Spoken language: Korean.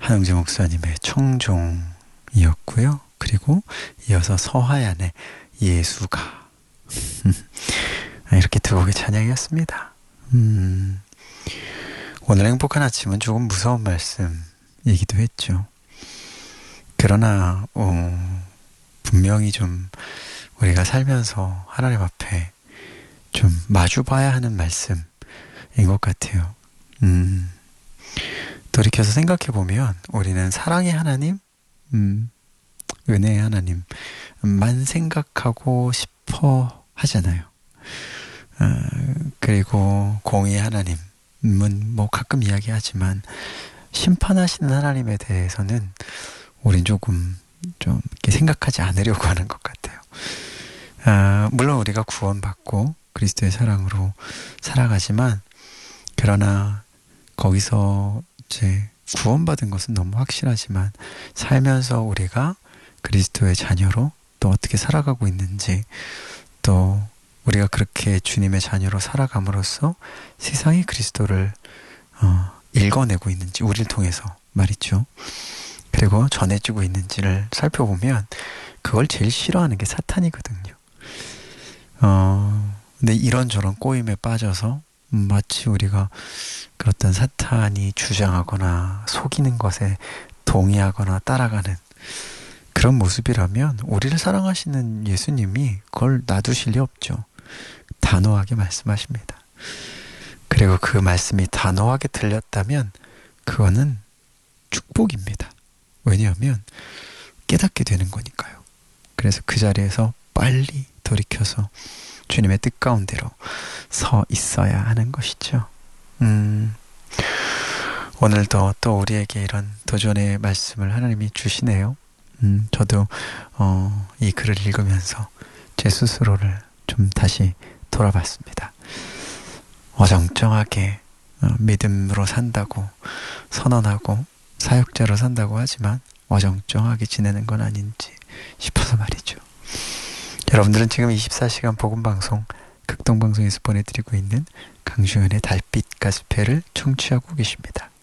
한웅재 목사님의 청종이었고요. 그리고 이어서 서하얀의 예수가 이렇게 두 곡의 찬양이었습니다. 오늘 행복한 아침은 조금 무서운 말씀이기도 했죠. 그러나 분명히 좀 우리가 살면서 하나님 앞에 좀 마주봐야 하는 말씀인 것 같아요. 돌이켜서 생각해보면 우리는 사랑의 하나님, 은혜의 하나님만 생각하고 싶어 하잖아요. 그리고 공의의 하나님은 뭐 가끔 이야기하지만 심판하시는 하나님에 대해서는 우린 조금 좀 이렇게 생각하지 않으려고 하는 것 같아요. 물론 우리가 구원받고 그리스도의 사랑으로 살아가지만 그러나 거기서 이제 구원받은 것은 너무 확실하지만 살면서 우리가 그리스도의 자녀로 또 어떻게 살아가고 있는지 또 우리가 그렇게 주님의 자녀로 살아감으로써 세상이 그리스도를 읽어내고 있는지 우리를 통해서 말이죠. 그리고 전해주고 있는지를 살펴보면 그걸 제일 싫어하는 게 사탄이거든요. 근데 이런저런 꼬임에 빠져서 마치 우리가 그렇던 사탄이 주장하거나 속이는 것에 동의하거나 따라가는 그런 모습이라면 우리를 사랑하시는 예수님이 그걸 놔두실 리 없죠. 단호하게 말씀하십니다. 그리고 그 말씀이 단호하게 들렸다면 그거는 축복입니다. 왜냐하면 깨닫게 되는 거니까요. 그래서 그 자리에서 빨리 돌이켜서 주님의 뜻 가운데로 서 있어야 하는 것이죠. 오늘도 또 우리에게 이런 도전의 말씀을 하나님이 주시네요. 저도 이 글을 읽으면서 제 스스로를 좀 다시 돌아봤습니다. 어정쩡하게 믿음으로 산다고 선언하고 사역자로 산다고 하지만 어정쩡하게 지내는 건 아닌지 싶어서 말이죠. 여러분들은 지금 24시간 복음방송 극동방송에서 보내드리고 있는 강주현의 달빛 가스펠을 청취하고 계십니다.